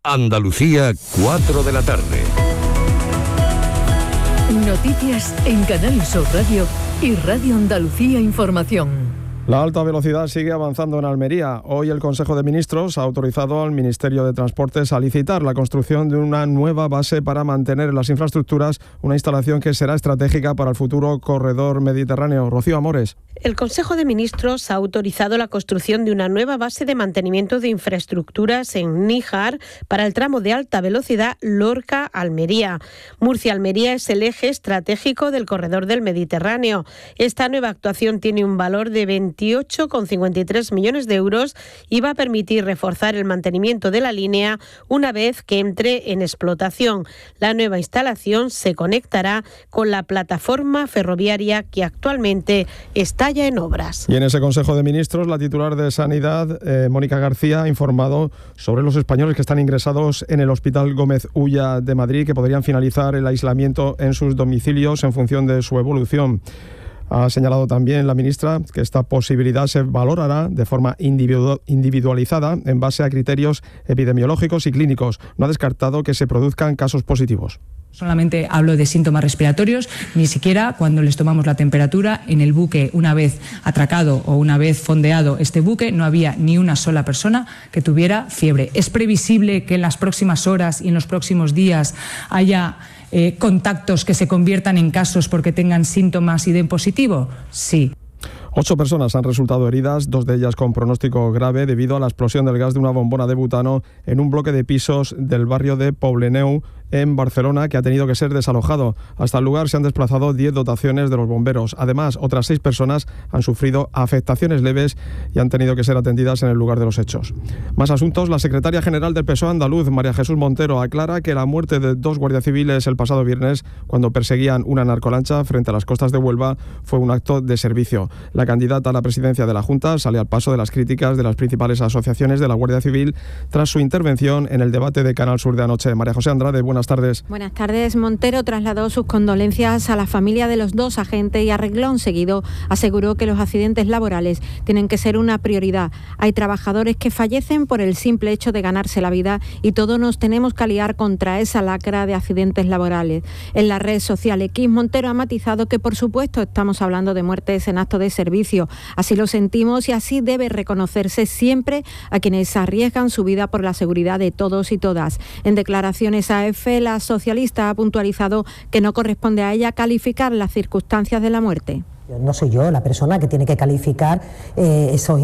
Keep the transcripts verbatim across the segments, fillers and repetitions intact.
Andalucía, cuatro de la tarde. Noticias en Canal Sur Radio y Radio Andalucía Información. La alta velocidad sigue avanzando en Almería. Hoy el Consejo de Ministros ha autorizado al Ministerio de Transportes a licitar la construcción de una nueva base para mantener las infraestructuras, una instalación que será estratégica para el futuro corredor mediterráneo. Rocío Amores. El Consejo de Ministros ha autorizado la construcción de una nueva base de mantenimiento de infraestructuras en Níjar para el tramo de alta velocidad Lorca-Almería. Murcia-Almería es el eje estratégico del corredor del Mediterráneo. Esta nueva actuación tiene un valor de veintiocho coma cincuenta y tres millones de euros y va a permitir reforzar el mantenimiento de la línea una vez que entre en explotación. La nueva instalación se conectará con la plataforma ferroviaria que actualmente está ya en obras. Y en ese Consejo de Ministros, la titular de Sanidad, eh, Mónica García, ha informado sobre los españoles que están ingresados en el Hospital Gómez Ulla de Madrid, que podrían finalizar el aislamiento en sus domicilios en función de su evolución. Ha señalado también la ministra que esta posibilidad se valorará de forma individu- individualizada en base a criterios epidemiológicos y clínicos. No ha descartado que se produzcan casos positivos. Solamente hablo de síntomas respiratorios, ni siquiera cuando les tomamos la temperatura en el buque, una vez atracado o una vez fondeado este buque, no había ni una sola persona que tuviera fiebre. ¿Es previsible que en las próximas horas y en los próximos días haya eh, contactos que se conviertan en casos porque tengan síntomas y den positivo? Sí. Ocho personas han resultado heridas, dos de ellas con pronóstico grave debido a la explosión del gas de una bombona de butano en un bloque de pisos del barrio de Poblenou, en Barcelona, que ha tenido que ser desalojado. Hasta el lugar se han desplazado diez dotaciones de los bomberos. Además, otras seis personas han sufrido afectaciones leves y han tenido que ser atendidas en el lugar de los hechos. Más asuntos. La secretaria general del P S O E andaluz, María Jesús Montero, aclara que la muerte de dos guardias civiles el pasado viernes, cuando perseguían una narcolancha frente a las costas de Huelva, fue un acto de servicio. La candidata a la presidencia de la Junta sale al paso de las críticas de las principales asociaciones de la Guardia Civil tras su intervención en el debate de Canal Sur de anoche. María José Andrade, buenas tardes. Buenas tardes. Montero trasladó sus condolencias a la familia de los dos agentes y a reglón seguido aseguró que los accidentes laborales tienen que ser una prioridad. Hay trabajadores que fallecen por el simple hecho de ganarse la vida y todos nos tenemos que aliar contra esa lacra de accidentes laborales. En la red social X, Montero ha matizado que por supuesto estamos hablando de muertes en acto de servicio. Así lo sentimos y así debe reconocerse siempre a quienes arriesgan su vida por la seguridad de todos y todas. En declaraciones a EFE, la socialista ha puntualizado que no corresponde a ella calificar las circunstancias de la muerte. No soy yo la persona que tiene que calificar eh, esos,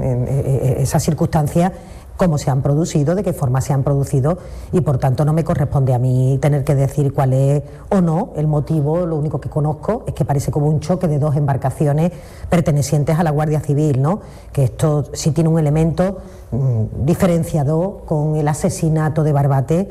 eh, esas circunstancias, cómo se han producido, de qué forma se han producido, y por tanto no me corresponde a mí tener que decir cuál es o no el motivo. Lo único que conozco es que parece como un choque de dos embarcaciones pertenecientes a la Guardia Civil, ¿no? Que esto sí tiene un elemento mmm, diferenciador con el asesinato de Barbate.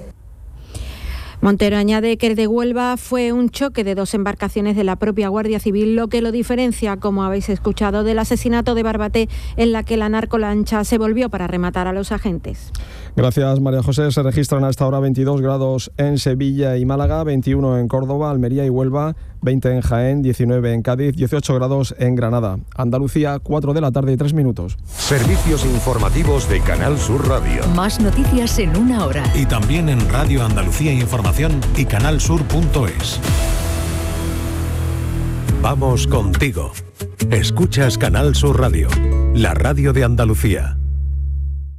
Montero añade que el de Huelva fue un choque de dos embarcaciones de la propia Guardia Civil, lo que lo diferencia, como habéis escuchado, del asesinato de Barbate, en la que la narcolancha se volvió para rematar a los agentes. Gracias, María José. Se registran a esta hora veintidós grados en Sevilla y Málaga, veintiuno en Córdoba, Almería y Huelva, veinte en Jaén, diecinueve en Cádiz, dieciocho grados en Granada. Andalucía, cuatro de la tarde y tres minutos. Servicios informativos de Canal Sur Radio. Más noticias en una hora. Y también en Radio Andalucía Información y canalsur punto es. Vamos contigo. Escuchas Canal Sur Radio, la radio de Andalucía.